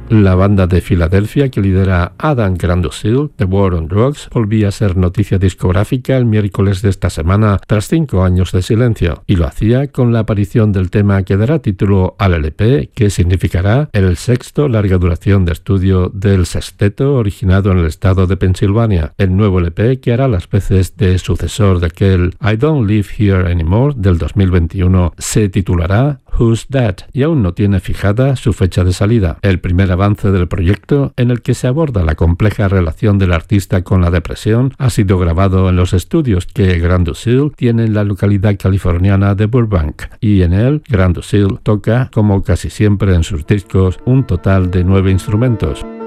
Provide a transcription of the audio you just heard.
La banda de Filadelfia que lidera Adam Grandusil, The War on Drugs, volvía a ser noticia discográfica el miércoles de esta semana tras 5 años de silencio, y lo hacía con la aparición del tema que dará título al LP, que significará el sexto larga duración de estudio del sexteto originado en el estado de Pensilvania. El nuevo LP, que hará las veces de sucesor de aquel I Don't Live Here Anymore del 2021, se titulará Who's That? Y aún no tiene fijada su fecha de salida. El primer avance del proyecto, en el que se aborda la compleja relación del artista con la depresión, ha sido grabado en los estudios que Grandusil tiene en la localidad californiana de Burbank, y en él Grandusil toca, como casi siempre en sus discos, un total de 9 instrumentos.